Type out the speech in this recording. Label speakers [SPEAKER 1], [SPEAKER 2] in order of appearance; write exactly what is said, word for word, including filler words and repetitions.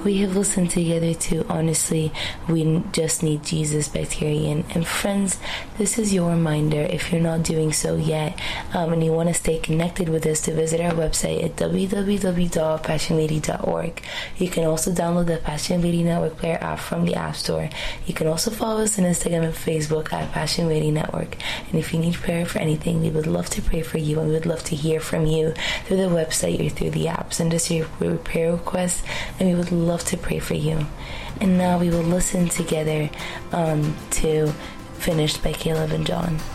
[SPEAKER 1] we have listened together to Honestly, We Just Need Jesus by Tyrion. And friends, this is your reminder, if you're not doing so yet, um, and you want to stay connected with us, to visit our website at w w w dot passion lady dot org. You can also download the Passion Lady Network Player app from the App Store. You can also follow us on Instagram and Facebook at Passion Lady Network. And if you need prayer for anything, we would love to pray for you, and we would love to hear from you through the website or through the app. Send us your prayer requests, and we would love to pray for you. And now we will listen together um, to Finished by Caleb and John.